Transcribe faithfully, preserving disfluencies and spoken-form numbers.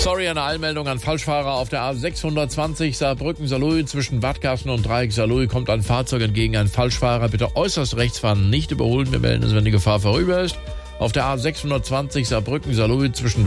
Sorry, eine Eilmeldung an Falschfahrer auf der A sechshundertzwanzig Saarbrücken-Saarlouis zwischen Wattgassen und Dreieck Saarlouis kommt ein Fahrzeug entgegen. Ein Falschfahrer, bitte äußerst rechts fahren, nicht überholen. Wir melden es, wenn die Gefahr vorüber ist. Auf der A sechshundertzwanzig Saarbrücken-Saarlouis zwischen